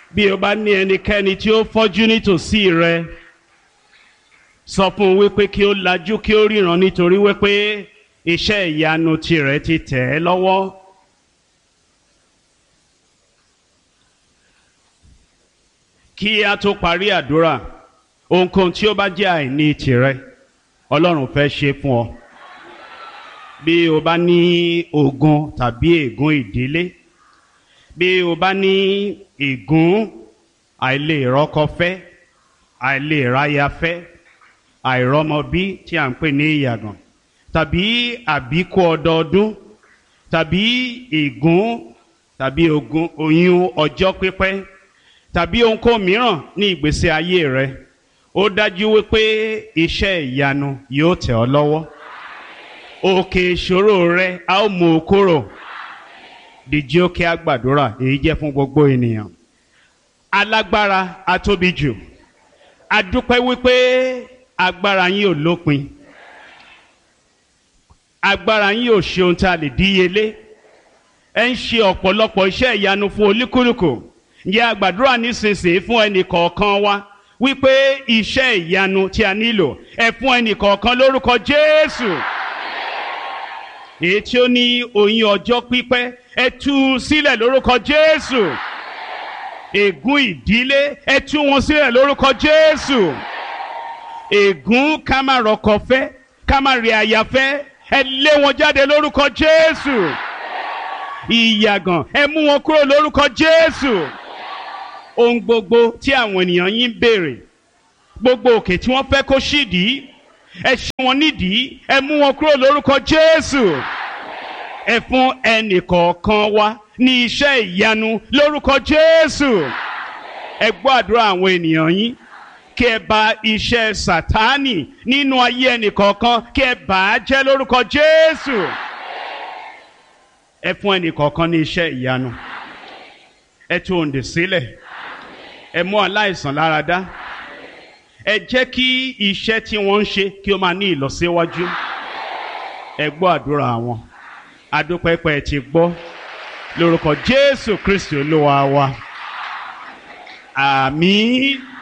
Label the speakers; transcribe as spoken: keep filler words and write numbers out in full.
Speaker 1: bí o bá ní ẹnikẹ́ni tí ó fọ́jú nítòsí rẹ sọ fún un wípé kí ó lajú kí ó ríran nítorí wípé iṣẹ́ ìyanu tirẹ̀ ti tẹ̀ ẹ́ lọ́wọ́. Kí a tó parí àdúrà, ohunkóhun tí ó bá jẹ́ àìní tirẹ̀ Ọlọ́run fẹ́ ṣe fún ọ. Bí o bá ní ogun tàbí ègún ìdílé, bí o bá ní ègún àìlèrọ́kọfẹ́, àìlèráyafẹ́, àìrọ́mọbí tí à ń pè ní ìyàgàn, tàbí àbíkú ọdọọdún, tàbí ègún tàbí ogun oyún ọjọ́ pípẹ́, tàbí ohunkóhun mìíràn ní ìgbésí ayé rẹ, ó dájú wípé iṣẹ́ ìyanu yóò tẹ̀ ọ́ lọ́wọ́. Òkè ìṣòro rẹ a ó mú o kúrò. Dìjí ó kí a gbàdúrà, èyí jẹ́ fún gbogbo ènìyàn. Alágbára atóbi jù, a dúpẹ́ wípé agbára yín ò lópin, agbára yín ò ṣe ohun tí a lè díyelé. Ẹ ń ṣe ọ̀pọ̀lọpọ̀ iṣẹ́ ìyanu fún olúkúlùkù. Ǹjẹ́ a gbàdúrà nísinsìnyí fún ẹnì kọ̀ọ̀kan wa wípé iṣẹ́ ìyanu tí a nílò ẹ fún ẹnì kọ̀ọ̀kan lórúkọ Jésù. Èyí tí ó ní oyún ọjọ́ pípẹ́ ẹ tú u sílẹ̀ lórúkọ Jésù. Ègún ìdílé ẹ tú wọn sílẹ̀ lórúkọ Jésù. Ègún ká má rọ́kọ fẹ́, ká má rí aya fẹ́, ẹ lé wọn jáde lórúkọ Jésù. Ìyàgàn ẹ mú wọn kúrò lórúkọ Jésù. Ohun gbogbo tí àwọn ènìyàn yín ń béèrè, gbogbo òkè tí wọ́n fẹ́ kó ṣídìí, ẹ ṣí wọn nídìí, ẹ mú wọn kúrò lórúkọ Jésù. Ẹ fún ẹnì kọ̀ọ̀kan wa ní iṣẹ́ ìyanu lórúkọ Jésù. Ẹ gbọ́ àdúrà àwọn ènìyàn yín, kí ẹ bà iṣẹ́ Sátánì nínú ayé ẹnì kọ̀ọ̀kan, kí ẹ bà á jẹ́ lórúkọ Jésù. Ẹ fún ẹnì kọ̀ọ̀kan ní iṣẹ́ ìyanu. Ẹ tú òǹdè sílẹ̀. Ẹ mú aláìsàn lára dá. Ẹ jẹ́ kí iṣẹ́ tí wọ́n ń ṣe kí ó máa ní ìlọsíwájú. Ẹ gbọ́ àdúrà wọn. Adúpẹ́pẹ́ ti gbọ́ lórúkọ Jésù Kristi Olúwa wa. Àmín.